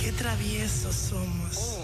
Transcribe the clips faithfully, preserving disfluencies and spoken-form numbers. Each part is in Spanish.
qué traviesos somos.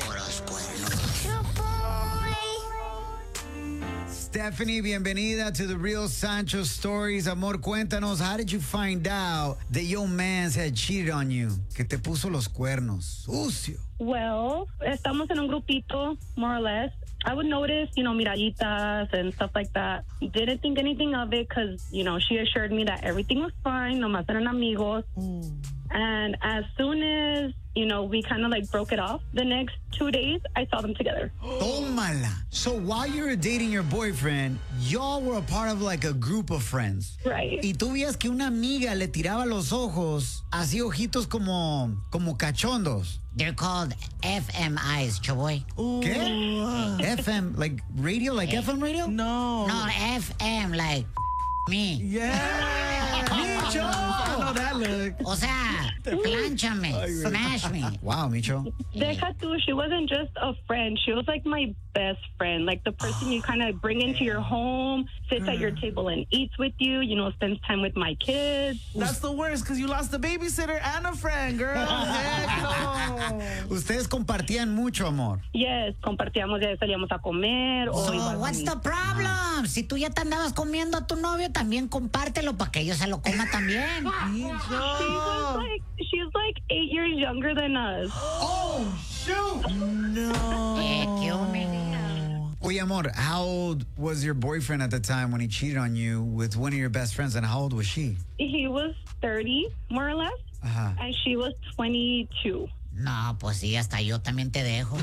Stephanie, bienvenida to the Real Sancho Stories. Amor, cuéntanos, how did you find out that your man had cheated on you? Que te puso los cuernos. Sucio. Well, estamos en un grupito, more or less. I would notice, you know, miraditas and stuff like that. Didn't think anything of it because, you know, she assured me that everything was fine, nomás eran amigos. Mm. And as soon as, you know, we kind of like broke it off, the next two days, I saw them together. Tómala. So while you were dating your boyfriend, y'all were a part of like a group of friends. Right. Y tú vías que una amiga le tiraba los ojos, así ojitos como, como cachondos. They're called F M Is, Choboy. ¿Qué? F M, like radio, like F M radio? No. No, F M, like me. Yeah. Micho. I know that look. O sea, plánchame, smash me. Wow, Micho. Deja tú, she wasn't just a friend. She was like my best friend, like the person you kind of bring into your home, sits at your table and eats with you, you know, spends time with my kids. That's the worst because you lost a babysitter and a friend, girl. Heck no. Ustedes compartían mucho, amor. Yes, compartíamos, ya salíamos a comer. So, o what's the problem? Si tú ya te andabas comiendo a tu novio, también compártelo para que ellos se lo coma también. She was like, she's like eight years younger than us. Oh, shoot. No. Eh, qué humildad. Oye, amor, how old was your boyfriend at the time when he cheated on you with one of your best friends, and how old was she? He was thirty, more or less, Ajá. and she was twenty-two. No, pues sí, hasta yo también te dejo.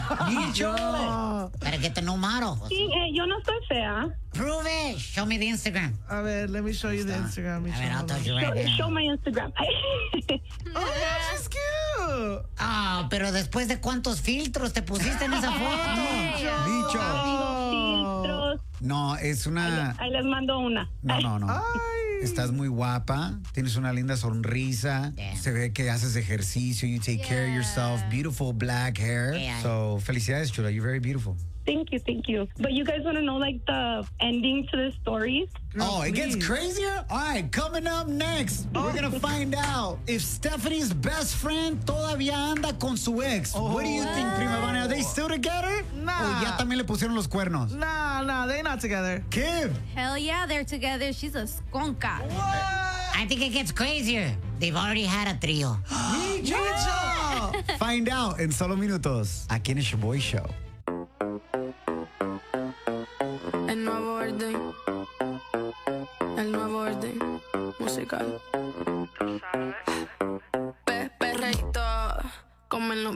Micho. Pero que te numero. Sí, eh, yo no estoy fea. Prove it. Show me the Instagram. A ver, let me show you the Instagram. A ver, I'll touch you Show, right now. show my Instagram. Oh, she's cute. Ah, pero después de cuántos filtros te pusiste en esa foto. Micho. Filtros. No, es una... Ahí les mando una. No, no, no. Ay. Estás muy guapa, tienes una linda sonrisa, Yeah. se ve que haces ejercicio, you take care of yourself, beautiful black hair. Yeah. So, felicidades, chula, you're very beautiful. Thank you, thank you. But you guys want to know like the ending to the stories? Girl, Oh, it gets please. crazier? All right, coming up next, we're going to find out if Stephanie's best friend todavía anda con su ex. What do you think, Prima Vania? Are they still together? Nah. ¿O ya también le pusieron los cuernos? Nah, nah, they're not together. Kib. Hell yeah, they're together. She's a skonka. I think it gets crazier. They've already had a trio. Micho. Find out in solo minutos, aquí en el Shaboy Show. El nuevo orden, el nuevo orden musical.